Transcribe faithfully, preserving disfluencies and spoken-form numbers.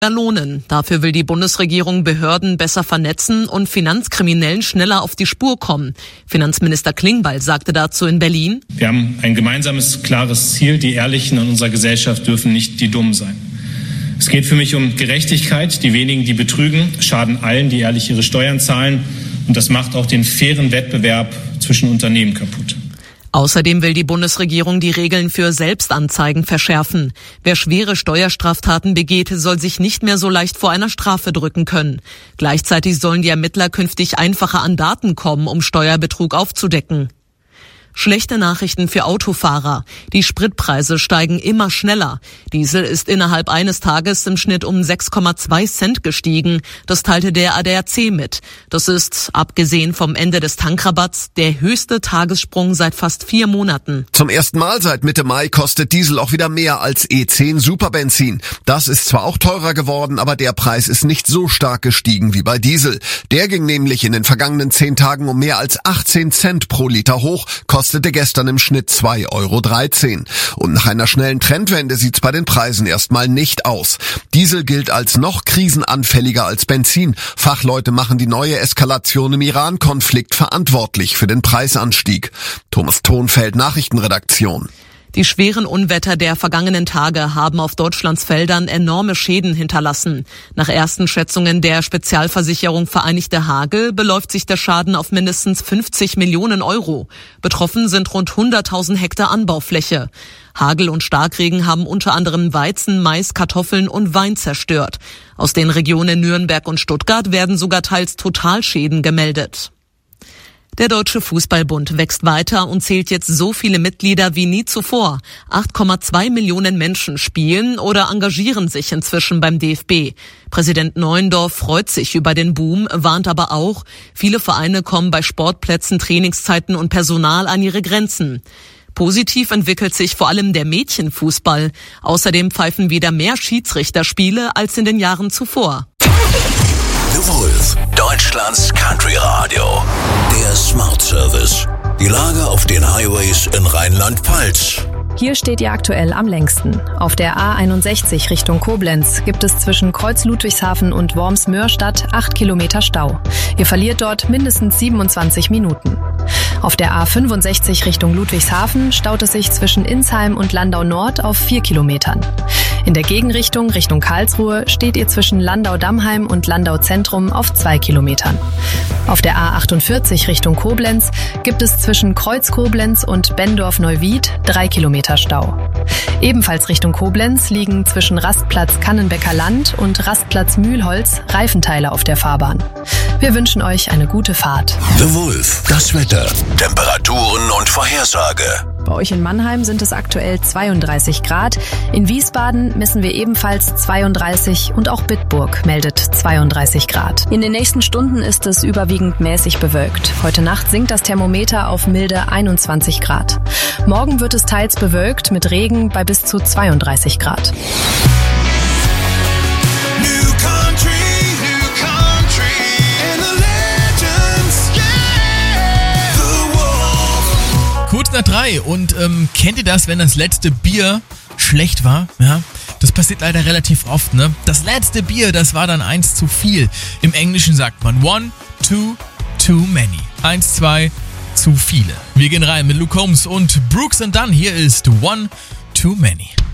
lohnen. Dafür will die Bundesregierung Behörden besser vernetzen und Finanzkriminellen schneller auf die Spur kommen. Finanzminister Klingbeil sagte dazu in Berlin: Wir haben ein gemeinsames, klares Ziel. Die Ehrlichen in unserer Gesellschaft dürfen nicht die Dummen sein. Es geht für mich um Gerechtigkeit. Die wenigen, die betrügen, schaden allen, die ehrlich ihre Steuern zahlen. Und das macht auch den fairen Wettbewerb zwischen Unternehmen kaputt. Außerdem will die Bundesregierung die Regeln für Selbstanzeigen verschärfen. Wer schwere Steuerstraftaten begeht, soll sich nicht mehr so leicht vor einer Strafe drücken können. Gleichzeitig sollen die Ermittler künftig einfacher an Daten kommen, um Steuerbetrug aufzudecken. Schlechte Nachrichten für Autofahrer. Die Spritpreise steigen immer schneller. Diesel ist innerhalb eines Tages im Schnitt um sechs Komma zwei Cent gestiegen. Das teilte der A D A C mit. Das ist, abgesehen vom Ende des Tankrabatts, der höchste Tagessprung seit fast vier Monaten. Zum ersten Mal seit Mitte Mai kostet Diesel auch wieder mehr als E zehn Superbenzin. Das ist zwar auch teurer geworden, aber der Preis ist nicht so stark gestiegen wie bei Diesel. Der ging nämlich in den vergangenen zehn Tagen um mehr als achtzehn Cent pro Liter hoch, kostete gestern im Schnitt zwei Euro dreizehn. Und nach einer schnellen Trendwende sieht's bei den Preisen erstmal nicht aus. Diesel gilt als noch krisenanfälliger als Benzin. Fachleute machen die neue Eskalation im Iran-Konflikt verantwortlich für den Preisanstieg. Thomas Thonfeld, Nachrichtenredaktion. Die schweren Unwetter der vergangenen Tage haben auf Deutschlands Feldern enorme Schäden hinterlassen. Nach ersten Schätzungen der Spezialversicherung Vereinigte Hagel beläuft sich der Schaden auf mindestens fünfzig Millionen Euro. Betroffen sind rund hunderttausend Hektar Anbaufläche. Hagel und Starkregen haben unter anderem Weizen, Mais, Kartoffeln und Wein zerstört. Aus den Regionen Nürnberg und Stuttgart werden sogar teils Totalschäden gemeldet. Der Deutsche Fußballbund wächst weiter und zählt jetzt so viele Mitglieder wie nie zuvor. acht Komma zwei Millionen Menschen spielen oder engagieren sich inzwischen beim D F B. Präsident Neuendorf freut sich über den Boom, warnt aber auch, viele Vereine kommen bei Sportplätzen, Trainingszeiten und Personal an ihre Grenzen. Positiv entwickelt sich vor allem der Mädchenfußball. Außerdem pfeifen wieder mehr Schiedsrichterspiele als in den Jahren zuvor. The Wolf, Deutschlands Country Radio. Der Smart Service. Die Lage auf den Highways in Rheinland-Pfalz. Hier steht ihr aktuell am längsten. Auf der A einundsechzig Richtung Koblenz gibt es zwischen Kreuz Ludwigshafen und Worms-Mörstadt acht Kilometer Stau. Ihr verliert dort mindestens siebenundzwanzig Minuten. Auf der A fünfundsechzig Richtung Ludwigshafen staut es sich zwischen Insheim und Landau Nord auf vier Kilometern. In der Gegenrichtung Richtung Karlsruhe steht ihr zwischen Landau-Dammheim und Landau-Zentrum auf zwei Kilometern. Auf der A achtundvierzig Richtung Koblenz gibt es zwischen Kreuz Koblenz und Bendorf-Neuwied drei Kilometer Stau. Ebenfalls Richtung Koblenz liegen zwischen Rastplatz Kannenbecker Land und Rastplatz Mühlholz Reifenteile auf der Fahrbahn. Wir wünschen euch eine gute Fahrt. The Wolf, das Wetter, Temperaturen und Vorhersage. Bei euch in Mannheim sind es aktuell zweiunddreißig Grad. In Wiesbaden messen wir ebenfalls zweiunddreißig und auch Bitburg meldet zweiunddreißig Grad. In den nächsten Stunden ist es überwiegend mäßig bewölkt. Heute Nacht sinkt das Thermometer auf milde einundzwanzig Grad. Morgen wird es teils bewölkt mit Regen bei bis zu zweiunddreißig Grad. Kurz nach drei und ähm, kennt ihr das, wenn das letzte Bier schlecht war? Ja, das passiert leider relativ oft, ne? Das letzte Bier, das war dann eins zu viel. Im Englischen sagt man one, two, too many. Eins, zwei, zu viele. Wir gehen rein mit Luke Combs und Brooks and Dunn. Hier ist one, too many.